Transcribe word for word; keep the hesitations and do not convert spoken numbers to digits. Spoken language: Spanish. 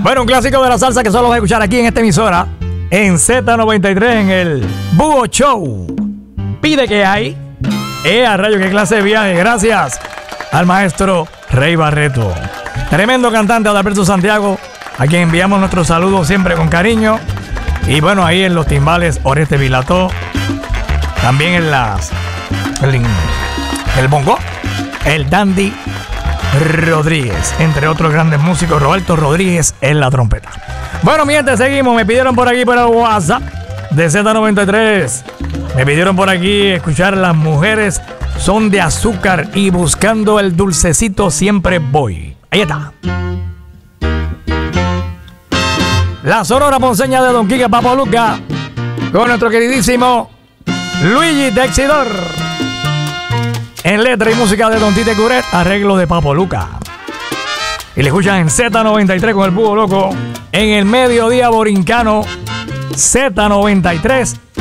Bueno, un clásico de la salsa que solo vas a escuchar aquí en esta emisora, en Z noventa y tres, en el Búho Show. Pide que hay. Eh, a rayo, qué clase de viaje. Gracias al maestro Rey Barreto. Tremendo cantante Adalberto Santiago, a quien enviamos nuestros saludos siempre con cariño. Y bueno, ahí en los timbales, Oreste Vilató. También en las... El, el bongo, el Dandy Rodríguez, entre otros grandes músicos. Roberto Rodríguez en la trompeta. Bueno, mi gente, seguimos. Me pidieron por aquí por el WhatsApp de Z noventa y tres. Me pidieron por aquí escuchar Las mujeres son de azúcar y buscando el dulcecito siempre voy. Ahí está. La Sonora Ponceña de Don Quique Papoluca con nuestro queridísimo Luigi Texidor. En letra y música de Don Tite Curet, arreglo de Papoluca. Y le escuchan en Z noventa y tres con el Búho Loco. En el mediodía borincano, Z noventa y tres